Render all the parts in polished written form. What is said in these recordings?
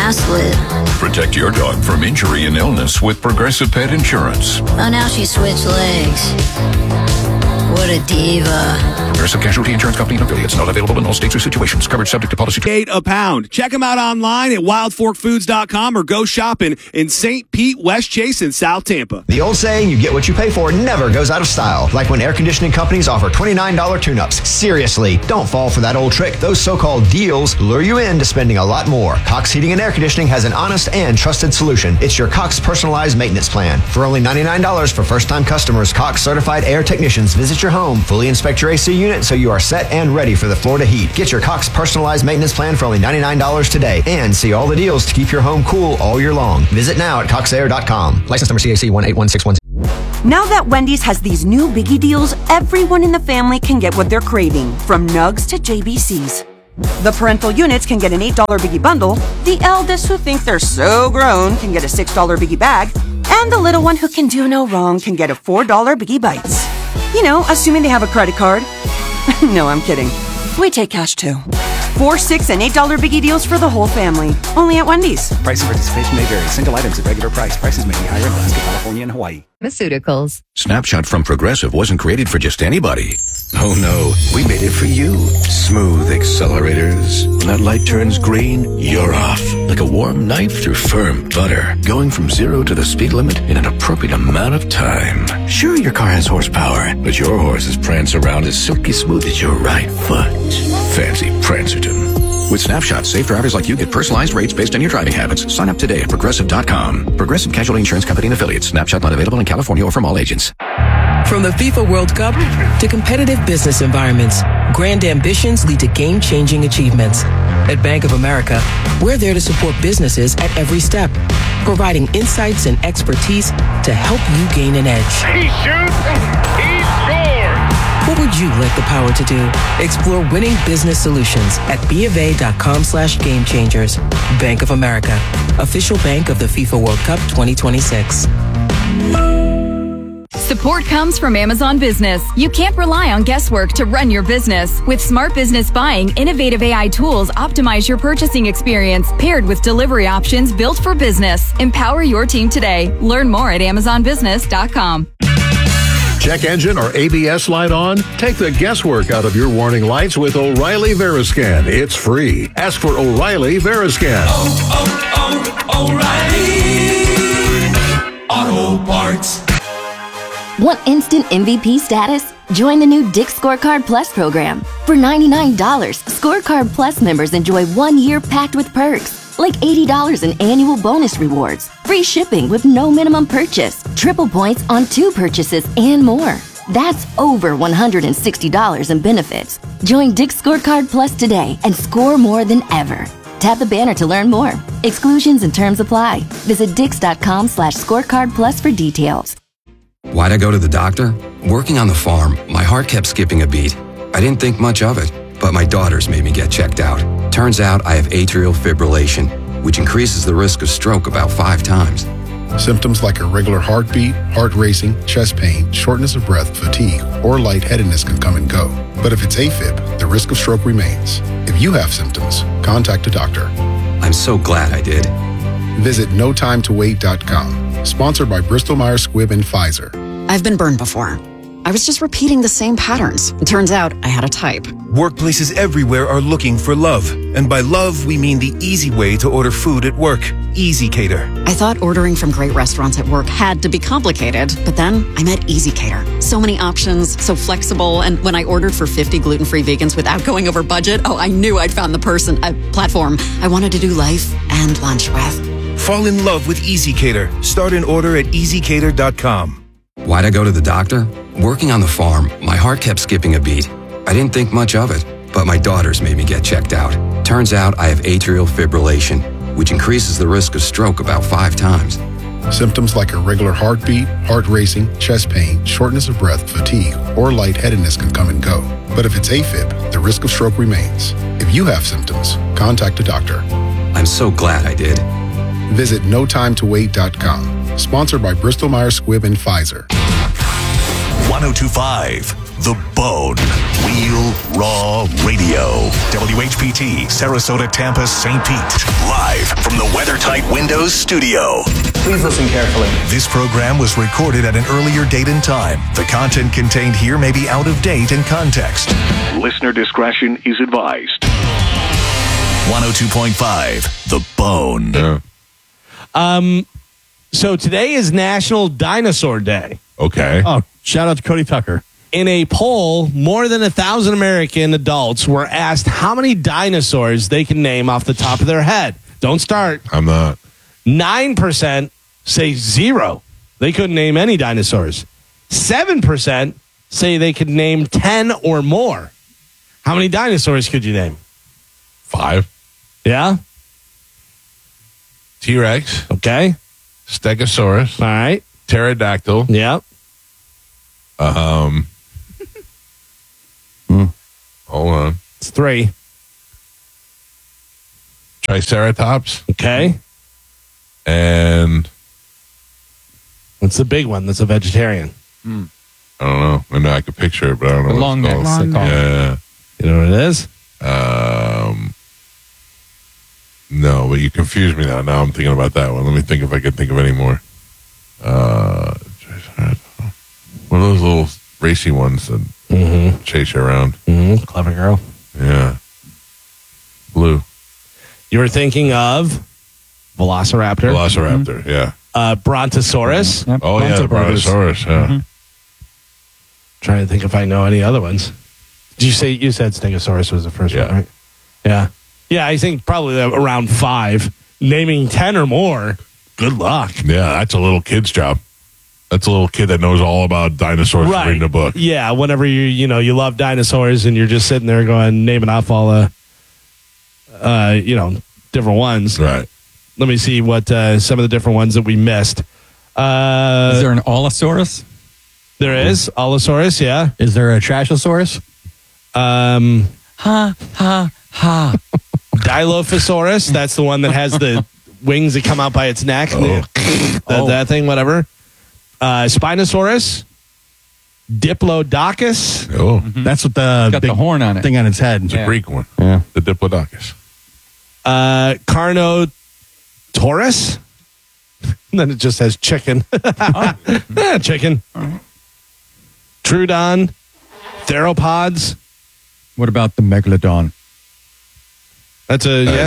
gaslit. Protect your dog from injury and illness with Progressive Pet Insurance. Oh, now she switched legs. What a diva. Progressive Casualty Insurance Company and affiliates. Not available in all states or situations. Coverage subject to policy. $8 a pound. Check them out online at wildforkfoods.com or go shopping in St. Pete, West Chase, and South Tampa. The old saying, you get what you pay for, never goes out of style. Like when air conditioning companies offer $29 tune-ups. Seriously, don't fall for that old trick. Those so-called deals lure you into spending a lot more. Cox Heating and Air Conditioning has an honest and trusted solution. It's your Cox personalized maintenance plan. For only $99 for first-time customers, Cox certified air technicians visit your home, fully inspect your AC unit so you are set and ready for the Florida heat. Get your Cox personalized maintenance plan for only $99 today and see all the deals to keep your home cool all year long. Visit now at coxair.com. License number CAC 181610. Now that Wendy's has these new biggie deals, everyone in the family can get what they're craving, from nugs to JBCs. The parental units can get an $8 biggie bundle, the eldest who think they're so grown can get a $6 biggie bag, and the little one who can do no wrong can get a $4 biggie bites. You know, assuming they have a credit card. No, I'm kidding. We take cash too. $4, $6, and $8 biggie deals for the whole family. Only at Wendy's. Price and participation may vary. Single items at regular price. Prices may be higher in Alaska, California, and Hawaii. Pharmaceuticals. Snapshot from Progressive wasn't created for just anybody. Oh no, we made it for you. Smooth accelerators. When that light turns green, you're off. Like a warm knife through firm butter. Going from 0 to the speed limit in an appropriate amount of time. Sure, your car has horsepower, but your horses prance around as silky smooth as your right foot. Fancy Prancerton. With Snapshot, safe drivers like you get personalized rates based on your driving habits. Sign up today at Progressive.com. Progressive Casualty Insurance Company and affiliates. Snapshot not available in California or from all agents. From the FIFA World Cup to competitive business environments, grand ambitions lead to game-changing achievements. At Bank of America, we're there to support businesses at every step, providing insights and expertise to help you gain an edge. He shoots, he scores! What would you like the power to do? Explore winning business solutions at BofA.com/gamechangers. Bank of America, official bank of the FIFA World Cup 2026. Support comes from Amazon Business. You can't rely on guesswork to run your business. With Smart Business Buying, innovative AI tools optimize your purchasing experience, paired with delivery options built for business. Empower your team today. Learn more at AmazonBusiness.com. Check engine or ABS light on? Take the guesswork out of your warning lights with O'Reilly Veriscan. It's free. Ask for O'Reilly Veriscan. O'Reilly Auto Parts. Want instant MVP status? Join the new Dick's Scorecard Plus program. For $99, Scorecard Plus members enjoy 1 year packed with perks, like $80 in annual bonus rewards, free shipping with no minimum purchase, triple points on 2 purchases, and more. That's over $160 in benefits. Join Dick's Scorecard Plus today and score more than ever. Tap the banner to learn more. Exclusions and terms apply. Visit Dix.com/scorecard plus for details. Why'd I go to the doctor? Working on the farm, my heart kept skipping a beat. I didn't think much of it, but my daughters made me get checked out. Turns out I have atrial fibrillation, which increases the risk of stroke about 5 times. Symptoms like irregular heartbeat, heart racing, chest pain, shortness of breath, fatigue, or lightheadedness can come and go. But if it's AFib, the risk of stroke remains. If you have symptoms, contact a doctor. I'm so glad I did. Visit notimetowait.com. Sponsored by Bristol-Myers Squibb and Pfizer. I've been burned before. I was just repeating the same patterns. It turns out I had a type. Workplaces everywhere are looking for love. And by love, we mean the easy way to order food at work. Easy Cater. I thought ordering from great restaurants at work had to be complicated, but then I met Easy Cater. So many options, so flexible, and when I ordered for 50 gluten-free vegans without going over budget, I knew I'd found the platform I wanted to do life and lunch with. Fall in love with Easy Cater. Start an order at easycater.com. Why'd I go to the doctor? Working on the farm, my heart kept skipping a beat. I didn't think much of it, but my daughters made me get checked out. Turns out I have atrial fibrillation, which increases the risk of stroke about 5 times. Symptoms like irregular heartbeat, heart racing, chest pain, shortness of breath, fatigue, or lightheadedness can come and go. But if it's AFib, the risk of stroke remains. If you have symptoms, contact a doctor. I'm so glad I did. Visit notimetowait.com. Sponsored by Bristol-Myers Squibb and Pfizer. 1025 The Bone. Real Raw Radio. WHPT, Sarasota, Tampa, St. Pete. Live from the the WeatherTight Windows studio. Please listen carefully. This program was recorded at an earlier date and time. The content contained here may be out of date in context. Listener discretion is advised. 102.5, The Bone. So today is National Dinosaur Day. Okay. Oh, shout out to Cody Tucker. In a poll, more than 1,000 American adults were asked how many dinosaurs they can name off the top of their head. Don't start. I'm not. 9% say 0. They couldn't name any dinosaurs. 7% say they could name 10 or more. How many dinosaurs could you name? 5. Yeah? T-Rex. Okay. Stegosaurus. All right. Pterodactyl. Yep. Hold on. It's 3. Triceratops. Okay. And what's the big one that's a vegetarian? I don't know. I know I could picture it, but I don't know what long it's called. necks, they call it. Yeah. You know what it is? No, but you confused me now. Now I'm thinking about that one. Let me think if I can think of any more. One of those little racy ones that chase you around. Clever girl. Yeah. Blue. You were thinking of Velociraptor. Velociraptor, yeah. Brontosaurus. Yep. Oh, yeah, the Brontosaurus, yeah. Trying to think if I know any other ones. Did you said Stegosaurus was the first one, right? Yeah. Yeah, I think probably around 5. Naming 10 or more, good luck. Yeah, that's a little kid's job. That's a little kid that knows all about dinosaurs from reading a book. Yeah, whenever you love dinosaurs and you're just sitting there going, naming off all the, different ones. Right. Let me see what some of the different ones that we missed. Is there an Allosaurus? There is. Allosaurus, yeah. Is there a Trashosaurus? Dilophosaurus, that's the one that has the wings that come out by its neck. That thing, whatever. Spinosaurus. Diplodocus. Oh. That's what the got big the horn on it. thing on its head. It's a Greek one. Yeah. The Diplodocus. Carnotaurus. And then it just says chicken. Chicken. Troodon. Theropods. What about the Megalodon? That's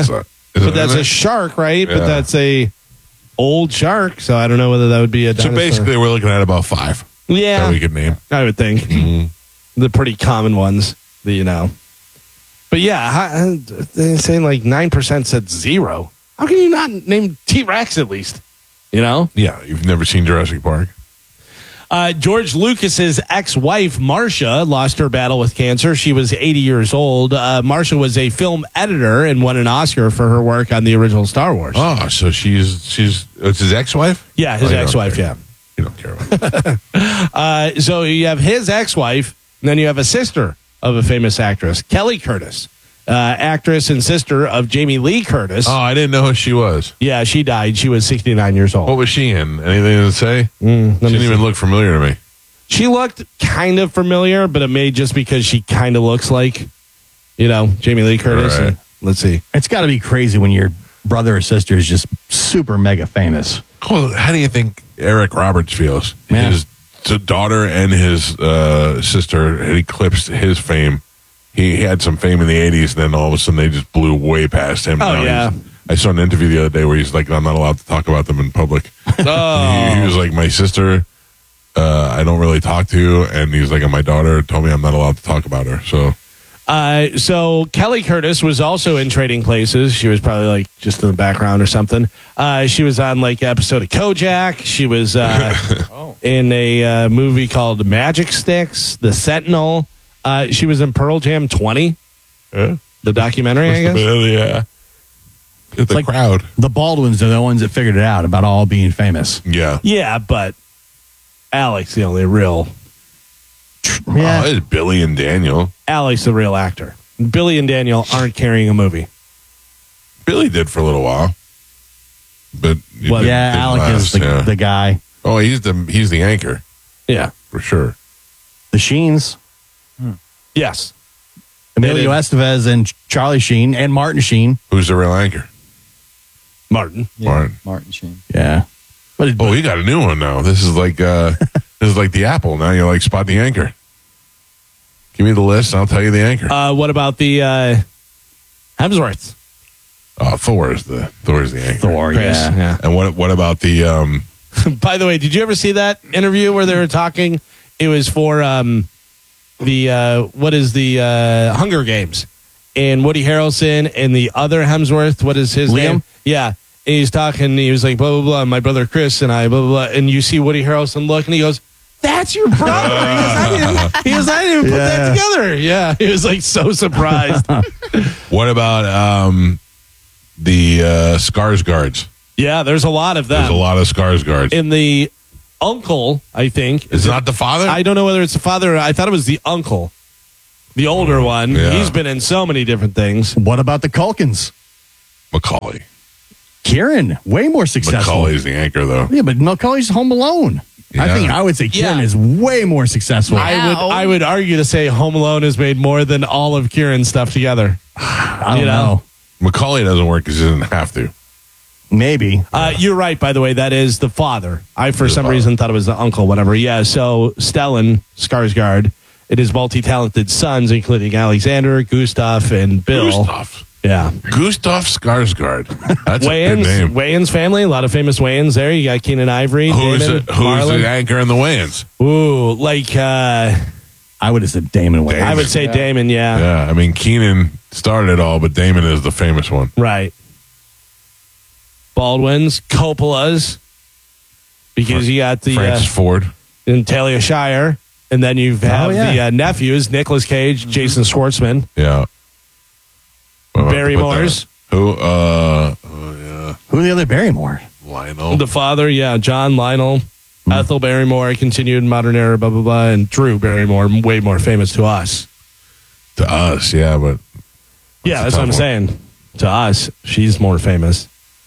a shark, right? Yeah. But that's a old shark, so I don't know whether that would be a dinosaur. So basically, we're looking at about 5. Yeah. That we could name. I would think. The pretty common ones that you know. But yeah, they're saying like 9% said 0. How can you not name T-Rex at least? You know? Yeah, you've never seen Jurassic Park. George Lucas's ex-wife, Marcia, lost her battle with cancer. She was 80 years old. Marcia was a film editor and won an Oscar for her work on the original Star Wars. Oh, so it's his ex-wife? Yeah, his ex-wife, yeah. You don't care about that. So you have his ex-wife, and then you have a sister of a famous actress, Kelly Curtis. Actress and sister of Jamie Lee Curtis. Oh, I didn't know who she was. Yeah, she died. She was 69 years old. What was she in? Anything to say? She didn't even look familiar to me. She looked kind of familiar, but it may just because she kind of looks like, Jamie Lee Curtis. Right. Let's see. It's got to be crazy when your brother or sister is just super mega famous. Well, how do you think Eric Roberts feels? Yeah. His daughter and his sister had eclipsed his fame. He had some fame in the 80s, and then all of a sudden they just blew way past him. Oh, yeah. I saw an interview the other day where he's like, I'm not allowed to talk about them in public. Oh. He was like, my sister, I don't really talk to, and he's like, and my daughter told me I'm not allowed to talk about her. So Kelly Curtis was also in Trading Places. She was probably like just in the background or something. She was on like an episode of Kojak. She was in a movie called Magic Sticks, The Sentinel. She was in Pearl Jam 20, the documentary, I guess. Yeah. It's the crowd. The Baldwins are the ones that figured it out about all being famous. Yeah. Yeah, but Alex, the only real. Yeah. Oh, it's Billy and Daniel. Alex, the real actor. Billy and Daniel aren't carrying a movie. Billy did for a little while. But Alec is the guy. Oh, he's the anchor. Yeah. For sure. The Sheens. Yes. Emilio Estevez and Charlie Sheen and Martin Sheen. Who's the real anchor? Martin. Martin Sheen. Yeah. Oh, you got a new one now. This is like the Apple. Now you're like Spot the Anchor. Give me the list, and I'll tell you the anchor. What about the Hemsworths? Thor's the anchor. Thor, yeah. And what about the? By the way, did you ever see that interview where they were talking? It was for the Hunger Games, and Woody Harrelson and the other Hemsworth. What is his name? Yeah. And he's talking. He was like, blah, blah, blah. My brother Chris and I, blah, blah, blah. And you see Woody Harrelson look, and he goes, "That's your brother." I didn't put that together. Yeah. He was like so surprised. What about the Skarsgårds? Yeah, there's a lot of them. There's a lot of Skarsgårds. And the uncle, I think. Is it not the father? I don't know whether it's the father. I thought it was the uncle. The older one. Yeah. He's been in so many different things. What about the Culkins? Macaulay. Kieran, way more successful. Macaulay's the anchor, though. Yeah, but Macaulay's Home Alone. Yeah. I would say Kieran is way more successful. I would argue to say Home Alone has made more than all of Kieran's stuff together. I don't know. Macaulay doesn't work because he doesn't have to. Maybe. You're right, by the way. That is the father. I, for some reason, thought it was the uncle, whatever. Yeah, so Stellan Skarsgård and his multi-talented sons, including Alexander, Gustav, and Bill. Gustav. Yeah. Gustav Skarsgård. That's a good name. Wayans family, a lot of famous Wayans there. You got Keenan Ivory. Who's Damon, the anchor in the Wayans? Ooh, like... I would have said Damon Wayans. I would say Damon, yeah. Yeah, I mean, Keenan started it all, but Damon is the famous one. Right. Baldwin's, Coppola's, because you got the... Francis Ford. And Talia Shire. And then you have the nephews, Nicolas Cage, Jason Schwartzman. Yeah. Barrymores. Who? Who are the other Barrymore? Lionel. The father, John Lionel. Ethel Barrymore, continued modern era, blah, blah, blah. And Drew Barrymore, way more famous to us. To us, yeah, but... Yeah, that's what I'm saying. To us, she's more famous.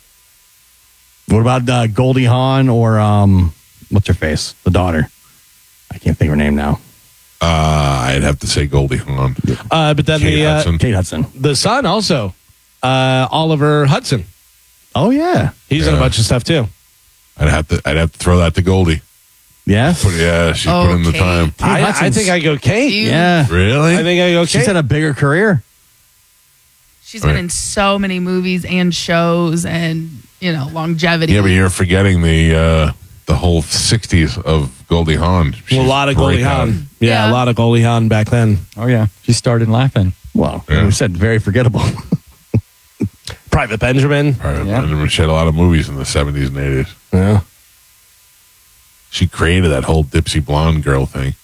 What about Goldie Hawn or, what's her face? The daughter. I can't think of her name now. I'd have to say Goldie Hawn. But then Kate Hudson. The son also, Oliver Hudson. Oh yeah, he's in a bunch of stuff too. I'd have to throw that to Goldie. Yeah, she put in the time. I think I go Kate. Yeah, really? I think I go Kate. She's had a bigger career. She's been in so many movies and shows, and longevity. Yeah, but you're forgetting the whole 60s of Goldie Hawn. A lot of Goldie Hawn. Yeah, a lot of Goldie Hawn back then. Oh, yeah. She started laughing. Well, we said very forgettable. Private Benjamin. Benjamin. She had a lot of movies in the 70s and 80s. Yeah. She created that whole Dipsy Blonde girl thing.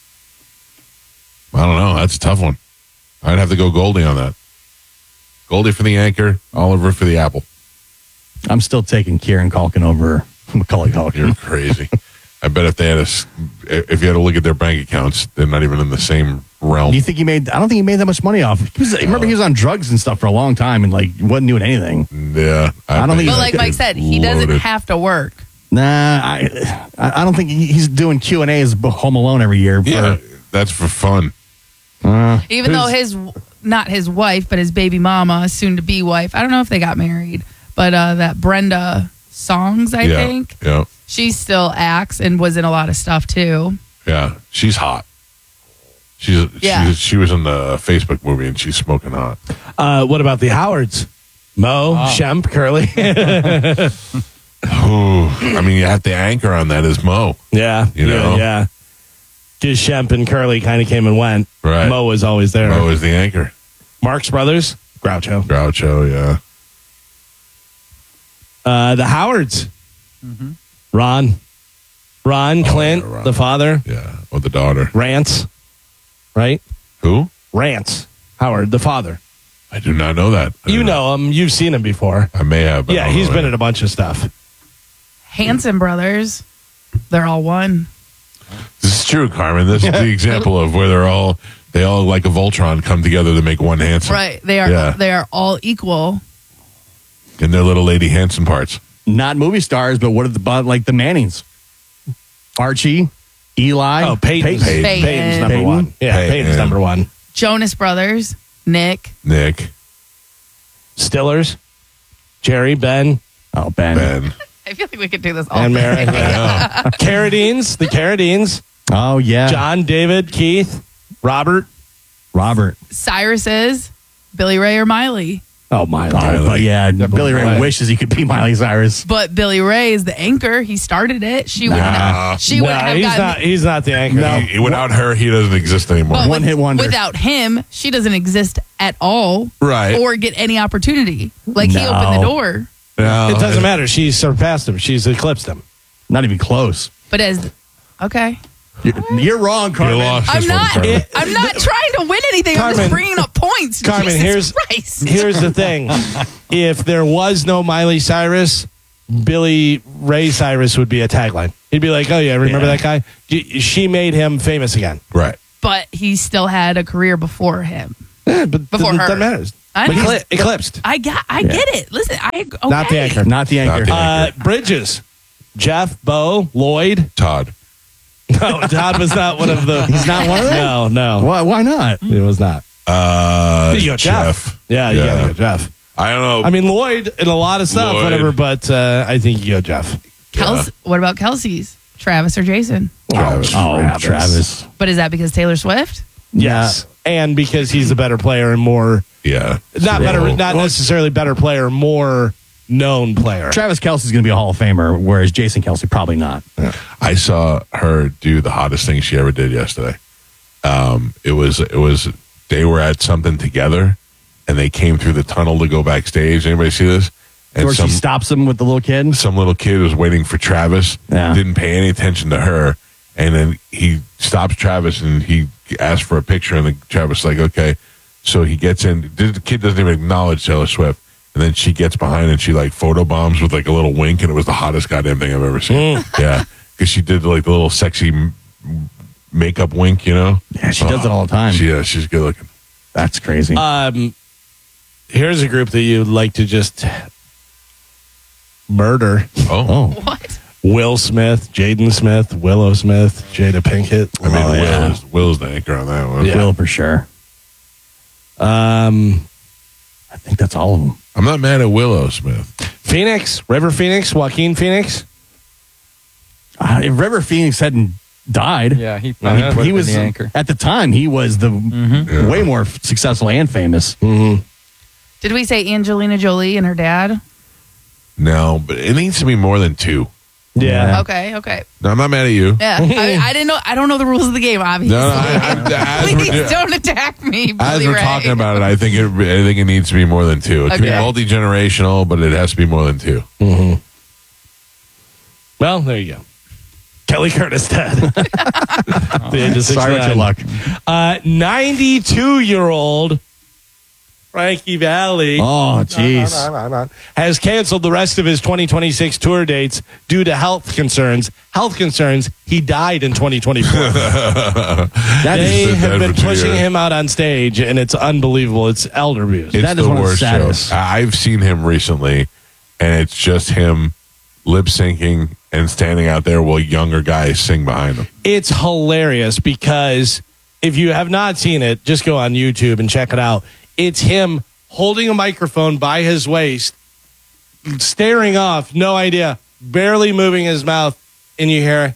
I don't know. That's a tough one. I'd have to go Goldie on that. Goldie for the anchor, Oliver for the apple. I'm still taking Kieran Culkin over Macaulay Culkin. You're crazy. I bet if you had to look at their bank accounts, they're not even in the same realm. Do you think I don't think he made that much money off. Remember, he was on drugs and stuff for a long time and wasn't doing anything. Yeah. I don't think. But like Mike said, he doesn't have to work. Nah, I don't think he's doing Q&As Home Alone every year. Yeah, that's for fun. Even though not his wife, but his baby mama, soon to be wife. I don't know if they got married, but that Brenda Songs, I think. Yeah. She still acts and was in a lot of stuff too. Yeah, she's hot. She was in the Facebook movie and she's smoking hot. What about the Howards? Mo, Shemp, Curly. I mean, you have to anchor on that as Mo. Yeah. Yeah. Just Shemp and Curly kind of came and went. Right. Mo was always there. Mo was the anchor. Marx Brothers, Groucho. Groucho, yeah. The Howards. Mm-hmm. Ron, Clint, Ron. the father. Yeah, or the daughter. Rance, right? Who? Rance. Howard, the father. I do not know that. You know him. You've seen him before. I may have. But yeah, he's been in a bunch of stuff. Hanson brothers. They're all one. This is true, Carmen. This is the example of where they all like a Voltron come together to make one Hanson. Right. They are all equal. In their little lady Hanson parts. Not movie stars, but what about the Mannings? Archie, Eli. Oh, Peyton's number one. Yeah, Peyton's number one. Jonas Brothers, Nick. Stillers, Jerry, Ben, Oh, Ben. I feel like we could do this all And day. Mary. Carradines. The Carradines. Oh, yeah. John, David, Keith, Robert. Cyrus is Billy Ray or Miley. Oh, Miley. But yeah, Billy Ray wishes he could be Miley Cyrus. But Billy Ray is the anchor. He started it. She would have gotten. He's not the anchor. No. Without her, he doesn't exist anymore. But One hit wonder. Without him, she doesn't exist at all. Right. Or get any opportunity. Like he opened the door. No, it doesn't matter. She's surpassed him. She's eclipsed him. Not even close. But okay. You're wrong, Carmen. You lost I'm this one, not. Carmen. I'm not trying to win anything. I'm Carmen, just bringing up points. Carmen, Jesus Christ. here's the thing. If there was no Miley Cyrus, Billy Ray Cyrus would be a tagline. He'd be like, oh, yeah, remember that guy? She made him famous again. Right. But he still had a career before him. Yeah, but Before her. that matters. I know. Eclipsed. I get it. Listen, okay. Not the anchor. Not the anchor. Bridges. Jeff, Bo, Lloyd. Todd. No, Todd was not one of the. He's not one of them? No. Why not? It was not. You go Jeff. Yeah, you gotta go Jeff. I don't know. I mean, Lloyd in a lot of stuff, whatever, but I think you go Jeff. What about Kelsey's? Travis or Jason? Travis. But is that because Taylor Swift? Yes. And because he's a better player and more. Yeah. Not necessarily better player, more known player. Travis Kelce's going to be a Hall of Famer, whereas Jason Kelce probably not. Yeah. I saw her do the hottest thing she ever did yesterday. It was they were at something together, and they came through the tunnel to go backstage. Anybody see this? And she stops him with the little kid. Some little kid was waiting for Travis. Yeah. Didn't pay any attention to her, and then he stops Travis and he asks for a picture, and Travis is like, okay. So he gets in. The kid doesn't even acknowledge Taylor Swift. And then she gets behind and she like photobombs with like a little wink, and it was the hottest goddamn thing I've ever seen. Yeah, because she did like the little sexy makeup wink, you know. Yeah, she does it all the time. She's good looking. That's crazy. Here's a group that you'd like to just murder. Oh, what? Will Smith, Jaden Smith, Willow Smith, Jada Pinkett. I mean, Will's the anchor on that one. Yeah. Will for sure. I think that's all of them. I'm not mad at Willow Smith. Phoenix, River Phoenix, Joaquin Phoenix. If River Phoenix hadn't died, he was the anchor. At the time, he was the way more successful and famous. Mm-hmm. Did we say Angelina Jolie and her dad? No, but it needs to be more than two. Yeah. Okay. No, I'm not mad at you. Yeah. I didn't know. I don't know the rules of the game, obviously. Please don't attack me, Billy As we're Ray. talking about it, I think it needs to be more than two. It can be multi-generational, but it has to be more than two. Mm-hmm. Well, there you go. Kelly Curtis dead. Sorry with your luck. 92-year-old Frankie Valli. Oh, jeez. Has canceled the rest of his 2026 tour dates due to health concerns. He died in 2024. They have been pushing him out on stage, and it's unbelievable. It's elder abuse. It's the worst show. I've seen him recently, and it's just him lip syncing and standing out there while younger guys sing behind him. It's hilarious because if you have not seen it, just go on YouTube and check it out. It's him holding a microphone by his waist, staring off, no idea, barely moving his mouth, and you hear,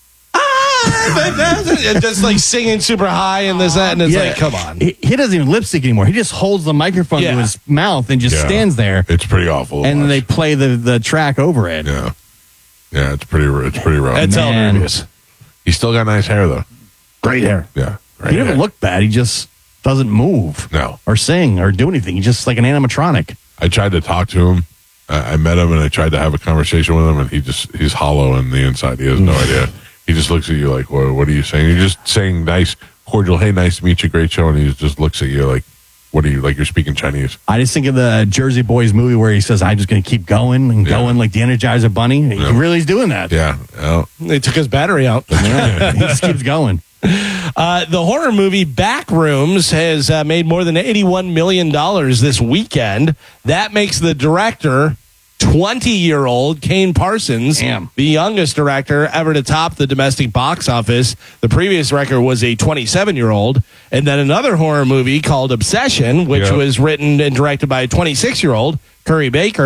and just like singing super high and this, that, and it's like, come on. He doesn't even lip sync anymore. He just holds the microphone to his mouth and just stands there. It's pretty awful. And then they play the track over it. Yeah. Yeah, it's pretty rough. It's elder abuse. He's still got nice hair, though. Great hair. Yeah. He doesn't look bad. He just doesn't move. No. Or sing or do anything. He's just like an animatronic. I tried to talk to him. I met him and I tried to have a conversation with him, and he's hollow on the inside. He has no idea. He just looks at you like, what are you saying? You're just saying nice, cordial, hey, nice to meet you, great show, and he just looks at you like, what are you, like you're speaking Chinese? I just think of the Jersey Boys movie where he says, I'm just going to keep going and going like the Energizer Bunny. He really is doing that. Yeah. Well, they took his battery out. He just keeps going. The horror movie Backrooms has made more than $81 million this weekend. That makes the director 20-year-old Kane Parsons, the youngest director ever to top the domestic box office. The previous record was a 27-year-old. And then another horror movie called Obsession, which was written and directed by a 26-year-old, Curry Baker,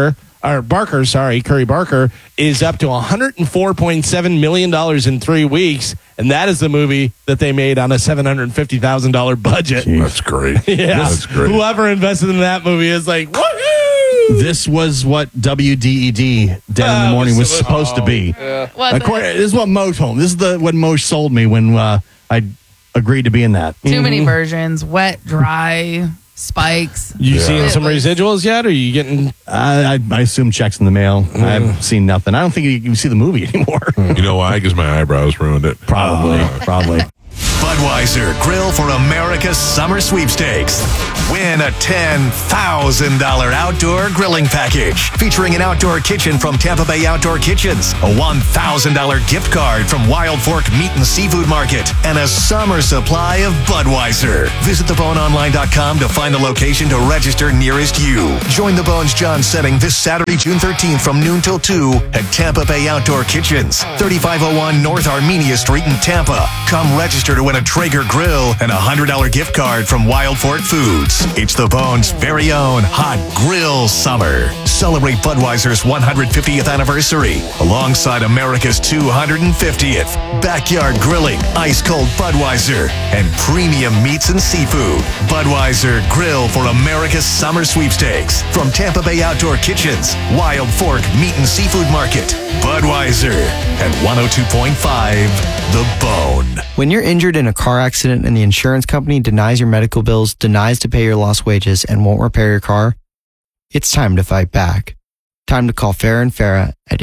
Curry Barker, is up to $104.7 million in 3 weeks. And that is the movie that they made on a $750,000 budget. Jeez. That's great. Yeah. That's great. Whoever invested in that movie is like, woohoo! This was what WDED, Dead in the Morning, was supposed to be. Yeah. This is what Mo told me. This is what Mo sold me when I agreed to be in that. Too many versions. Wet, dry, spikes. You seeing some residuals yet? Or are you getting... I assume checks in the mail. I've seen nothing. I don't think you can see the movie anymore. You know why? Because my eyebrows ruined it. Probably. Budweiser Grill for America's Summer Sweepstakes. Win a $10,000 outdoor grilling package featuring an outdoor kitchen from Tampa Bay Outdoor Kitchens, a $1,000 gift card from Wild Fork Meat and Seafood Market, and a summer supply of Budweiser. Visit theboneonline.com to find the location to register nearest you. Join the Bones John setting this Saturday, June 13th from noon till 2 at Tampa Bay Outdoor Kitchens, 3501 North Armenia Street in Tampa. Come register to win a Traeger grill and a $100 gift card from Wild Fork Foods. It's the Bones' very own hot grill summer. Celebrate Budweiser's 150th anniversary alongside America's 250th. Backyard grilling, ice-cold Budweiser, and premium meats and seafood. Budweiser Grill for America's Summer Sweepstakes from Tampa Bay Outdoor Kitchens, Wild Fork Meat and Seafood Market. Budweiser at 102.5 The Bone. When you're injured in a car accident and the insurance company denies your medical bills, denies to pay your lost wages, and won't repair your car, it's time to fight back. Time to call Farah and Farah at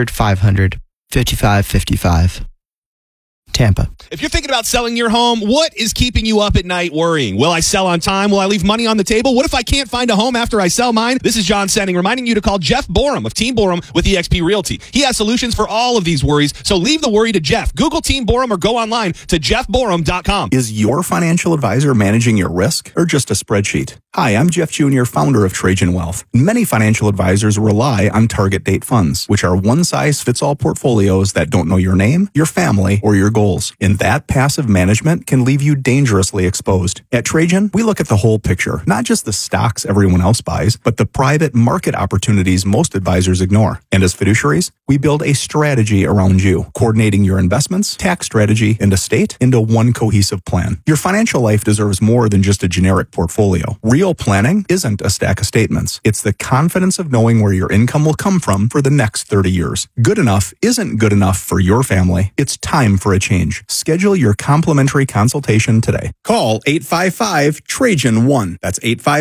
800-500-5555. Tampa. If you're thinking about selling your home, what is keeping you up at night worrying? Will I sell on time? Will I leave money on the table? What if I can't find a home after I sell mine? This is John Senning reminding you to call Jeff Borum of Team Borum with eXp Realty. He has solutions for all of these worries, so leave the worry to Jeff. Google Team Borum or go online to jeffborum.com. Is your financial advisor managing your risk or just a spreadsheet? Hi, I'm Jeff Jr., founder of Trajan Wealth. Many financial advisors rely on target date funds, which are one-size-fits-all portfolios that don't know your name, your family, or your goals. And that passive management can leave you dangerously exposed. At Trajan, we look at the whole picture, not just the stocks everyone else buys, but the private market opportunities most advisors ignore. And as fiduciaries, we build a strategy around you, coordinating your investments, tax strategy, and estate into one cohesive plan. Your financial life deserves more than just a generic portfolio. Real planning isn't a stack of statements. It's the confidence of knowing where your income will come from for the next 30 years. Good enough isn't good enough for your family. It's time for a change. Schedule your complimentary consultation today. Call 855-TRAJAN-1. That's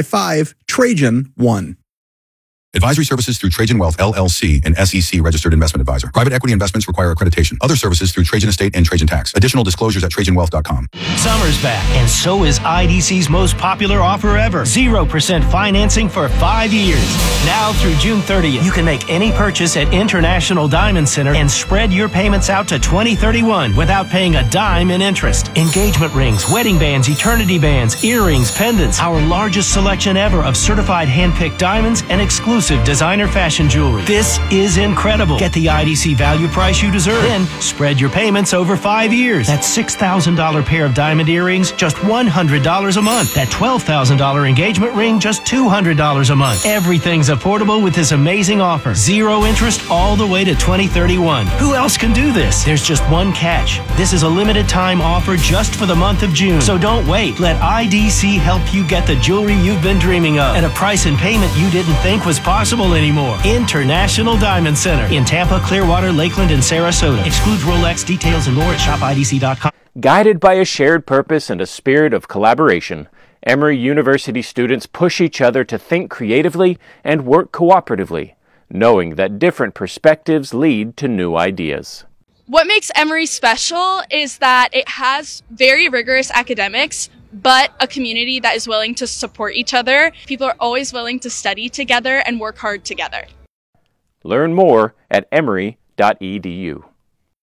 855-TRAJAN-1. Advisory services through Trajan Wealth, LLC, an SEC registered investment advisor. Private equity investments require accreditation. Other services through Trajan Estate and Trajan Tax. Additional disclosures at TrajanWealth.com. Summer's back, and so is IDC's most popular offer ever. 0% financing for 5 years. Now through June 30th, you can make any purchase at International Diamond Center and spread your payments out to 2031 without paying a dime in interest. Engagement rings, wedding bands, eternity bands, earrings, pendants. Our largest selection ever of certified hand-picked diamonds and exclusive designer fashion jewelry. This is incredible. Get the IDC value price you deserve. Then spread your payments over 5 years. That $6,000 pair of diamond earrings, just $100 a month. That $12,000 engagement ring, just $200 a month. Everything's affordable with this amazing offer. 0 interest all the way to 2031. Who else can do this? There's just one catch. This is a limited time offer just for the month of June. So don't wait. Let IDC help you get the jewelry you've been dreaming of at a price and payment you didn't think was possible anymore. International Diamond Center in Tampa, Clearwater, Lakeland, and Sarasota. Excludes Rolex. Details and more at shopidc.com. Guided by a shared purpose and a spirit of collaboration, Emory University students push each other to think creatively and work cooperatively, knowing that different perspectives lead to new ideas. What makes Emory special is that it has very rigorous academics, but a community that is willing to support each other. People are always willing to study together and work hard together. Learn more at emory.edu.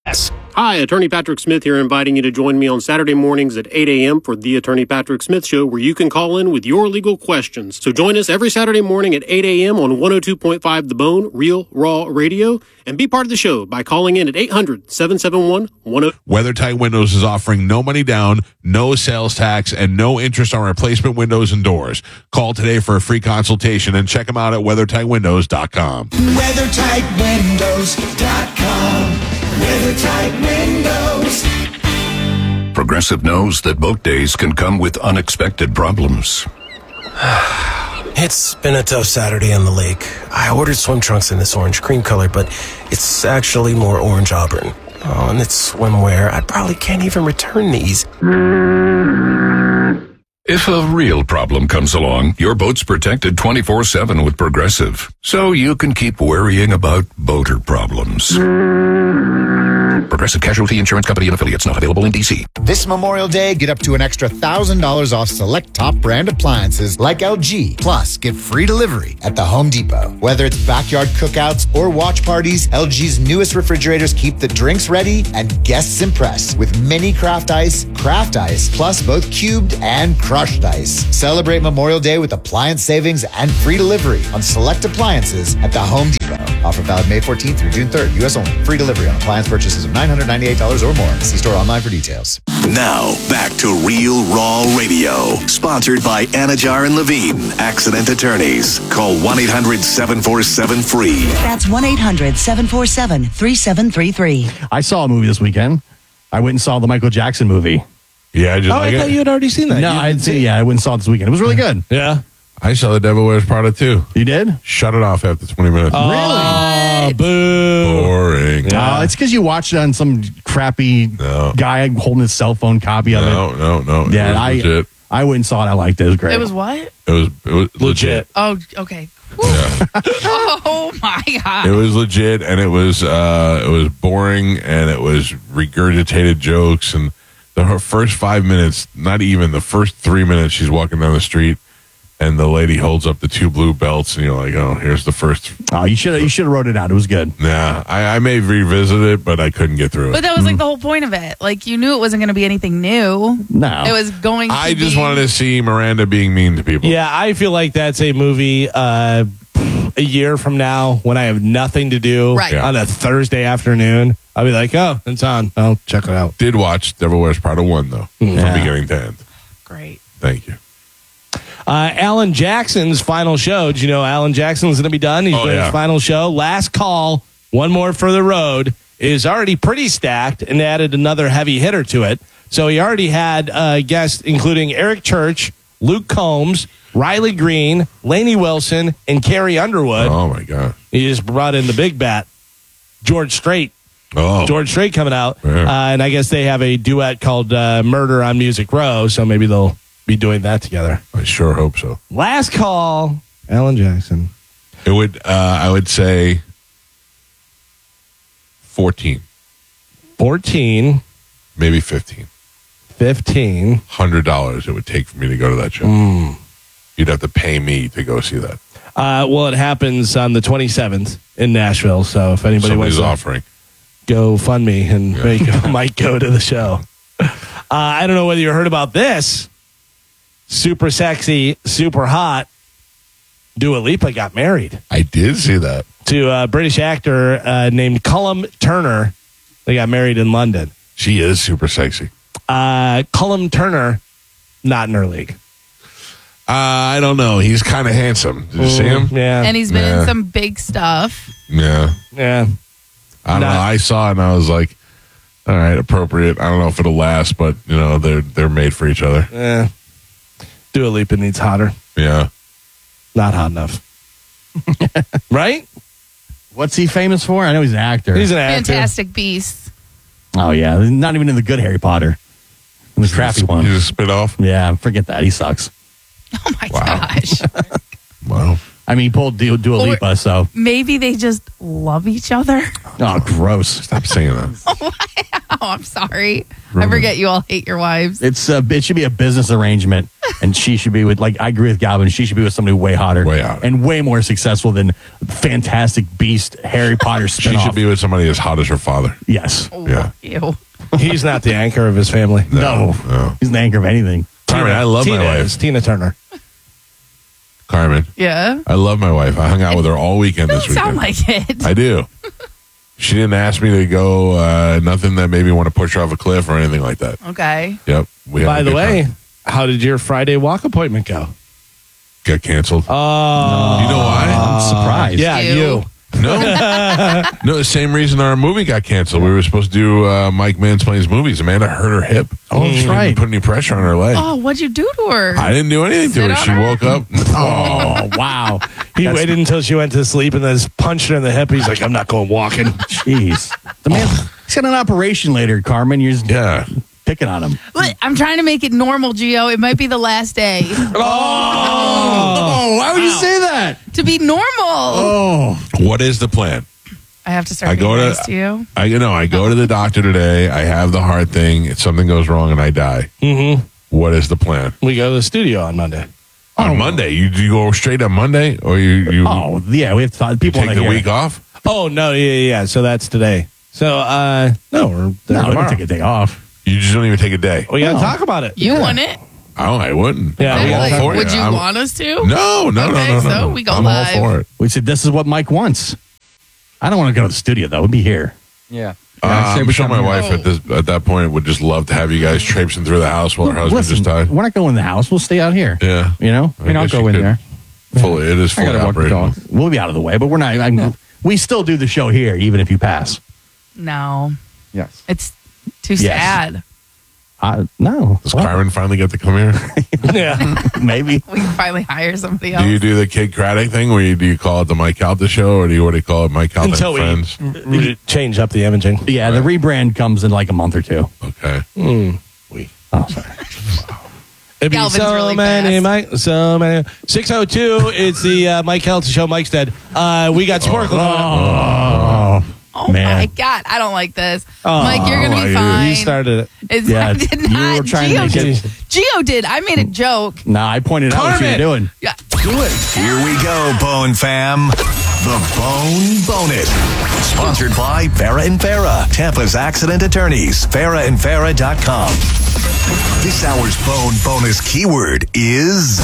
Hi, Attorney Patrick Smith here, inviting you to join me on Saturday mornings at 8 a.m. for the Attorney Patrick Smith Show, where you can call in with your legal questions. So join us every Saturday morning at 8 a.m. on 102.5 The Bone, Real Raw Radio, and be part of the show by calling in at 800-771-10. WeatherTight Windows is offering no money down, no sales tax, and no interest on replacement windows and doors. Call today for a free consultation and check them out at WeatherTightWindows.com. WeatherTightWindows.com. WeatherTight Windows. Progressive knows that boat days can come with unexpected problems. It's been a tough Saturday on the lake. I ordered swim trunks in this orange cream color, but it's actually more orange auburn. Oh, and it's swimwear. I probably can't even return these. If a real problem comes along, your boat's protected 24/7 with Progressive, so you can keep worrying about boater problems. Progressive Casualty Insurance Company and Affiliates, not available in D.C. This Memorial Day, get up to an extra $1,000 off select top brand appliances like LG. Plus, get free delivery at the Home Depot. Whether it's backyard cookouts or watch parties, LG's newest refrigerators keep the drinks ready and guests impressed with mini craft ice, plus both cubed and crushed ice. Celebrate Memorial Day with appliance savings and free delivery on select appliances at the Home Depot. Offer valid May 14th through June 3rd, U.S. only. Free delivery on appliance purchases of $998 or more. See store online for details. Now, back to Real Raw Radio. Sponsored by Anajar and Levine, Accident Attorneys. Call 1-800-747-FREE. That's 1-800-747-3733. I saw a movie this weekend. I went and saw the Michael Jackson movie. Yeah, I just I thought you had already seen that. No, I went and saw it this weekend. It was really good. Yeah. I saw The Devil Wears Prada too. You did? Shut it off after 20 minutes. Really? Boo. Boring. No, it's because you watched it on some crappy guy holding his cell phone copy of it. No. Yeah, legit. I went and saw it. I liked it. It was great. It was what? It was legit. Oh, okay. Yeah. Oh my God. It was legit, and it was boring, and it was regurgitated jokes, and her first 5 minutes, not even the first 3 minutes, she's walking down the street, and the lady holds up the two blue belts, and you're like, oh, here's the first. Oh, you should have wrote it out. It was good. Nah, I may revisit it, but I couldn't get through it. But that was like the whole point of it. Like, you knew it wasn't going to be anything new. No. It was going to I just wanted to see Miranda being mean to people. Yeah, I feel like that's a movie a year from now when I have nothing to do on a Thursday afternoon. I'll be like, oh, it's on. I'll check it out. Did watch Devil Wears Prada 1, though, from beginning to end. Great. Thank you. Alan Jackson's final show. Did you know Alan Jackson's going to be done? He's doing his final show. Last Call, One More for the Road, is already pretty stacked and added another heavy hitter to it. So he already had guests including Eric Church, Luke Combs, Riley Green, Lainey Wilson, and Carrie Underwood. Oh, my God. He just brought in the big bat, George Strait. Oh. George Strait coming out. Yeah. And I guess they have a duet called Murder on Music Row, so maybe they'll be doing that together. I sure hope so. Last Call, Alan Jackson. It would, I would say 14. 14. Maybe 15. 15. $100 it would take for me to go to that show. You'd have to pay me to go see that. Well, it happens on the 27th in Nashville, so if anybody Somebody's wants to offering. go fund me and might go to the show. I don't know whether you heard about this. Super sexy, super hot. Dua Lipa got married. I did see that. To a British actor named Cullum Turner. They got married in London. She is super sexy. Cullum Turner, not in her league. I don't know. He's kind of handsome. Did you see him? Yeah. And he's been in some big stuff. Yeah. Yeah. I don't know. I saw it and I was like, all right, appropriate. I don't know if it'll last, but, you know, they're made for each other. Yeah. Dua Lipa needs hotter. Yeah. Not hot enough. Right? What's he famous for? I know he's an actor. He's an actor. Fantastic Beasts. Oh, yeah. Not even in the good Harry Potter. In the crappy one. He's a spit-off? Yeah, forget that. He sucks. Oh, my gosh. Wow. I mean, he pulled Dua Lipa, so. Maybe they just love each other. Oh, gross. Stop saying that. Oh, I'm sorry. I forget you all hate your wives. It should be a business arrangement. And she should be with, like, I agree with Galvin. She should be with somebody way hotter. And way more successful than Fantastic Beast, Harry Potter spinoff. She should be with somebody as hot as her father. Yes. Yeah. Ew. He's not the anchor of his family. No. He's the anchor of anything. Carmen, I love my wife. It's Tina Turner. Carmen. Yeah. I love my wife. I hung out with her all weekend this weekend. Sound like it. I do. She didn't ask me to go, nothing that made me want to push her off a cliff or anything like that. Okay. Yep. We had By a the good way, time. how did your Friday walk appointment go? Got canceled. Oh. You know why? I'm surprised. Yeah, you. No. No, the same reason our movie got canceled. We were supposed to do Mike Mansplain's movies. Amanda hurt her hip. Oh, that's She right. didn't put any pressure on her leg. Oh, what'd you do to her? I didn't do anything to Sit her. on She her? woke up. Oh, wow. He waited until she went to sleep and then punched her in the hip. He's like, I'm not going walking. Jeez. The man, he's got an operation later, Carmen. You're just picking on him. Look, I'm trying to make it normal, Gio. It might be the last day. Oh, why would you say that? To be normal. Oh. What is the plan? I have to start I being go nice to to you. I go to the doctor today. I have the heart thing. If something goes wrong and I die, what is the plan? We go to the studio on Monday. On Monday, you go straight on Monday, or you? Oh, yeah, we have to, people take wanna the hear. week off. Oh, no, yeah. So that's today. So, no, we're there No, we tomorrow. don't take a day off. You just don't even take a day. We got to talk about it. You want it? Oh, I wouldn't. Yeah, I'm all Like, for it. would you I'm- want us to? No. Okay, so we go I'm live. all for it. We said this is what Mike wants. I don't want to go to the studio, though. We'll be here. Yeah. I'm sure my wife at that point would just love to have you guys traipsing through the house while her husband Listen, just died. we're not going in the house. We'll stay out here. Yeah. You know? I mean, I'll go in there. Fully, it is I fully gotta walk the operational. dog. We'll be out of the way, but we're not. We still do the show here, even if you pass. No. Yes. It's too Yes. sad. No. Does Kyron finally get to come here? Yeah. Maybe. We can finally hire somebody else. Do you do the Kid Craddock thing where do you call it the Mike Calta show, or do you what do you call it, Mike Calta Until and we Friends? change up the imaging. Yeah, the rebrand comes in like a month or two. Okay. Oh, sorry. It'd be Galvin's so really many, fast. Mike. So many. 6:02. It's the Mike Kelton show. Mike's dead. We got Sporkle. Oh Man. my God, I don't like this. Oh, Mike, you're gonna be fine. You started it. It's, Yeah, I did you not. were trying to Gio make did. it- Gio did. I made a joke. No, I pointed out what you were Carmen. doing. Yeah. Do it. Here we go, Bone Fam. The Bone Bonus. Sponsored by Farah and Farah, Tampa's accident attorneys. FarahandFarah.com. This hour's Bone Bonus keyword is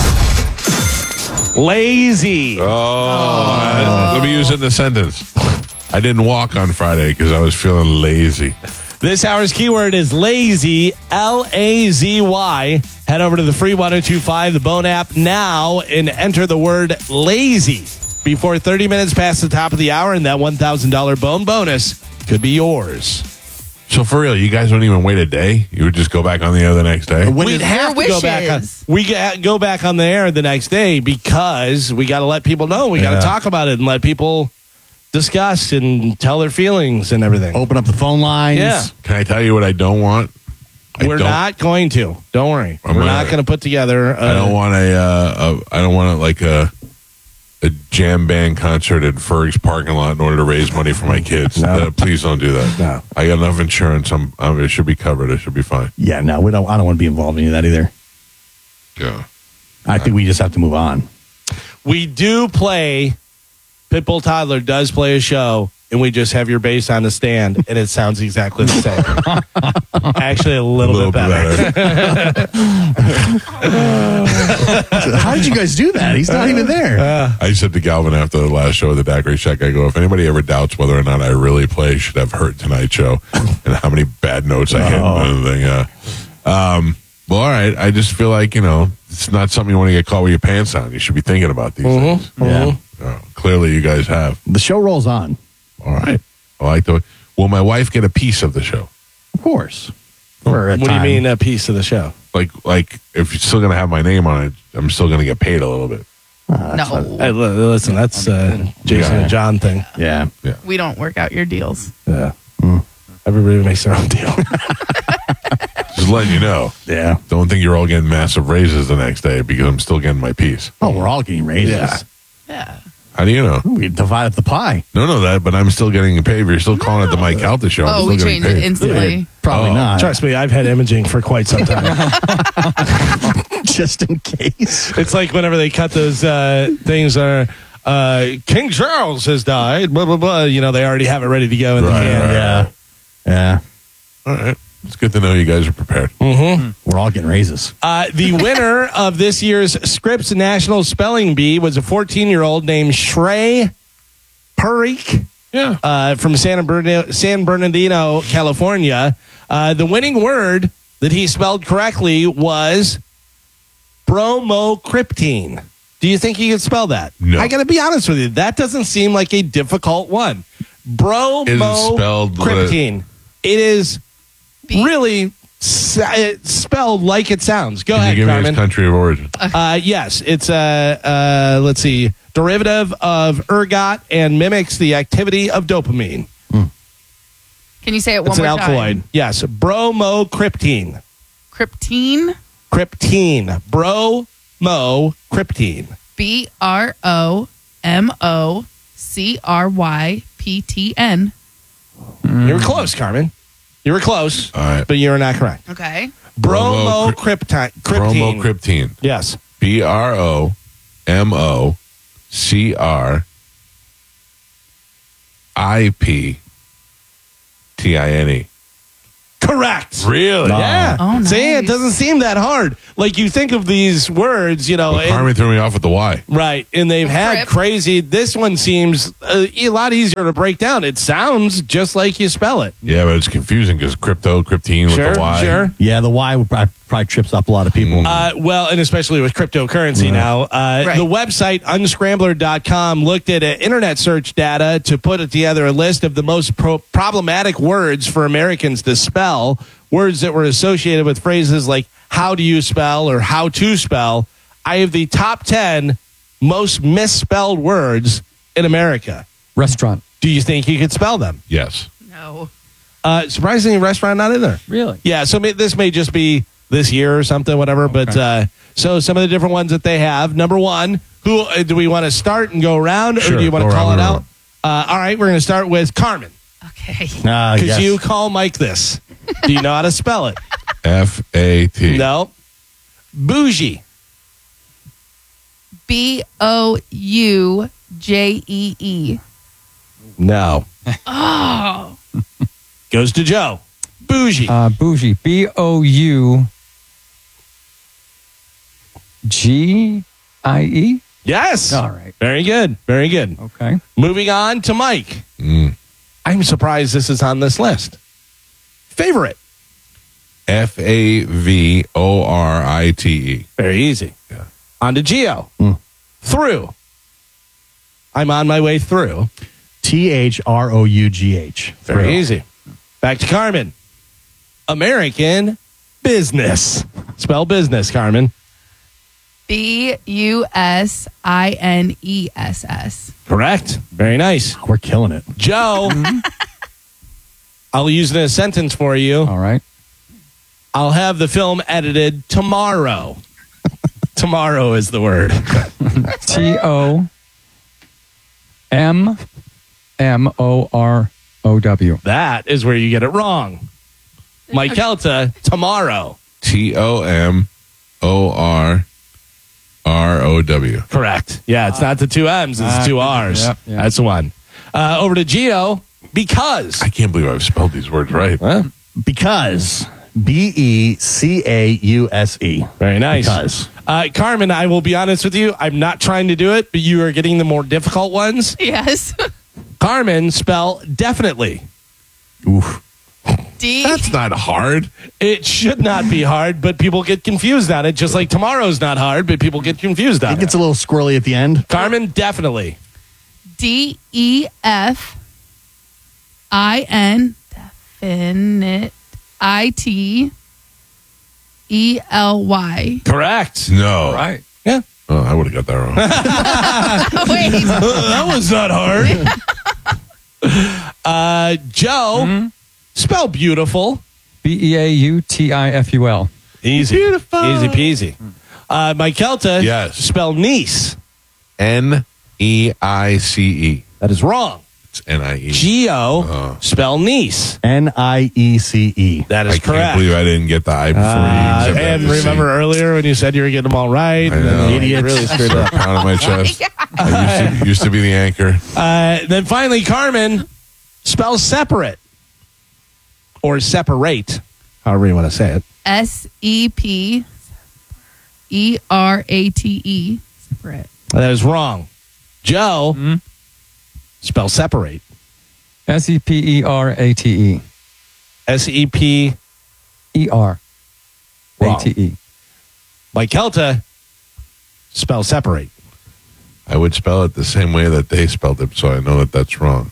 Lazy. Let me use it in a sentence. I didn't walk on Friday because I was feeling lazy. This hour's keyword is lazy, Lazy. Head over to the free 1025, the Bone app now, and enter the word lazy before 30 minutes past the top of the hour, and that $1,000 Bone bonus could be yours. So for real, you guys don't even wait a day? You would just go back on the air the next day? We'd have to go back on. Go back on the air the next day because we got to let people know. We got to talk about it and let people discuss and tell their feelings and everything. Open up the phone lines. Yeah. Can I tell you what I don't want? We're not going to. Don't worry. We're not going to put together. I don't want a jam band concert at Ferg's parking lot in order to raise money for my kids. No. Please don't do that. No. I got enough insurance. It should be covered. It should be fine. Yeah, no, we don't. I don't want to be involved in any of that either. Yeah. I think we just have to move on. We do play. Pitbull Toddler does play a show, and we just have your bass on the stand, and it sounds exactly the same. Actually, a little bit better. How did you guys do that? He's not even there. I said to Galvin after the last show of the Daiquiri Shack, I go, if anybody ever doubts whether or not I really play, should have heard tonight's show and how many bad notes I hit and everything. Well, all right. I just feel like, it's not something you want to get caught with your pants on. You should be thinking about these things. Yeah. Clearly, you guys have. The show rolls on. All right. I like the. Will my wife get a piece of the show? Of course. What do you mean a piece of the show? Like if you're still going to have my name on it, I'm still going to get paid a little bit. No. Hey, listen, that's Jason and John thing. Yeah. We don't work out your deals. Yeah. Everybody makes their own deal. Just letting you know. Yeah. Don't think you're all getting massive raises the next day because I'm still getting my piece. Oh, we're all getting raises. Yeah. How do you know? We divide up the pie. No, but I'm still getting paid. You're still calling it the Mike Calta show. I'm Oh, still we getting changed it paid. instantly. Probably not. Trust me, I've had imaging for quite some time. Just in case. It's like whenever they cut those things King Charles has died, blah, blah, blah. You know, they already have it ready to go in the can. Yeah. All right. It's good to know you guys are prepared. Mm-hmm. We're all getting raises. The winner of this year's Scripps National Spelling Bee was a 14-year-old named Shrey Parikh from San Bernardino, California. The winning word that he spelled correctly was bromocriptine. Do you think he could spell that? No. I got to be honest with you. That doesn't seem like a difficult one. Is it spelled Bromocriptine. It is really spelled like it sounds. Go Can ahead, you give me Carmen. his country of origin? Yes, it's let's see, derivative of ergot and mimics the activity of dopamine. Can you say it one It's an more alkaloid. time? Yes, bromocriptine. Cryptine? Cryptine. Bromocriptine. BROMOCRYPTN. You were close, Carmen. You were close, All right. but you're not correct. Okay. Bromocriptine. Bromocriptine. Yes. BROMOCRIPTINE. Correct. Really? Yeah. Oh, nice. See, it doesn't seem that hard. Like you think of these words, you know. Well, Carmen threw me off with the Y. Right, and they've had Crip. crazy. This one seems a lot easier to break down. It sounds just like you spell it. Yeah, but it's confusing because cryptine with the Y. Sure. Yeah, the Y probably trips up a lot of people. Well, and especially with cryptocurrency now. Right. The website unscrambler.com looked at internet search data to put together a list of the most problematic words for Americans to spell, words that were associated with phrases like how do you spell or how to spell. I have the top 10 most misspelled words in America. Restaurant. Do you think you could spell them? Yes. No. Surprisingly, restaurant not in there. Really? Yeah, so this may just be this year or something, whatever. Okay. But so some of the different ones that they have. Number one, who do we want to start and go around, or Sure, do you want go to call around it the out? All right, we're going to start with Carmen. Okay. Could yes. you call Mike this? Do you know how to spell it? FAT. No. Bougie. BOUJEE. No. Oh. Goes to Joe. Bougie. Bougie. BOUGIE. Yes. All right. Very good. Very good. Okay. Moving on to Mike. I'm surprised this is on this list. Favorite. FAVORITE. Very easy. Yeah. On to Geo. Through. I'm on my way through. THROUGH. Very easy. Back to Carmen. American business. Spell business, Carmen. BUSINESS. Correct. Very nice. We're killing it. Joe. I'll use it in a sentence for you. All right. I'll have the film edited tomorrow. Tomorrow is the word. TOMMOROW. That is where you get it wrong. Mike Kelta, tomorrow. TOMORROW. Correct. Yeah, it's not the two M's, it's two R's. yeah. That's the one. Over to Geo, because. I can't believe I've spelled these words right. Huh? Because. BECAUSE. Very nice. Because. Carmen, I will be honest with you. I'm not trying to do it, but you are getting the more difficult ones. Yes. Carmen, spell definitely. Oof. That's not hard. It should not be hard, but people get confused on it, just like tomorrow's not hard, but people get confused on It gets a little squirrely at the end. Carmen, definitely. DEFIN. Definite. ITELY. Correct. No. Right. Yeah. Oh, I would have got that wrong. Wait. That was not hard. Joe, spell beautiful. BEAUTIFUL. Easy. Beautiful. Easy peasy. Mike Kelta, Yes. spell niece. NEASE. N-E-I-C-E. That is wrong. It's N-I-E. Geo, spell niece. N-I-E-C-E. That is I correct. can't believe I didn't get the I before you. And remember earlier when you said you were getting them all right? I know. Idiot. Really screwed up. Pound on my chest. I used to be the anchor. Then finally, Carmen, spell separate. Or separate, however you want to say it. SEPERATE. Separate. That is wrong. Joe, spell separate. SEPERATE. SEPERATE. Like Kelta, spell separate. I would spell it the same way that they spelled it, so I know that that's wrong.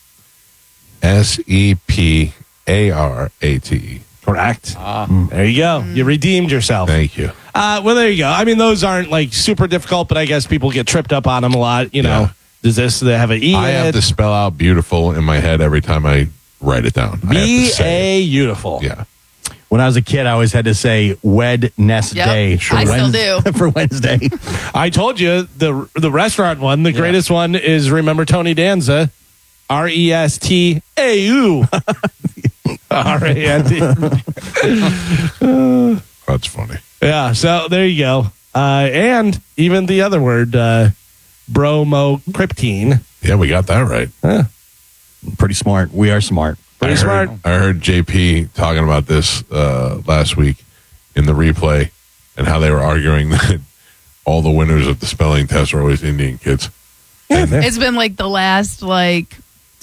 SEPARATE. Correct. There you go. You redeemed yourself. Thank you. Well, there you go. I mean, those aren't like super difficult, but I guess people get tripped up on them a lot. You know, does this they have an E? I have to spell out beautiful in my head every time I write it down. Beautiful. Yeah. When I was a kid, I always had to say Wednesday. I still do. For Wednesday. I told you the restaurant one, the greatest one is remember Tony Danza, RESTAU. RAND. That's funny. Yeah, so there you go. And even the other word, bromocriptine. Yeah, we got that right. Pretty smart. We are smart. Pretty smart. I heard JP talking about this last week in the replay and how they were arguing that all the winners of the spelling test are always Indian kids. It's been like the last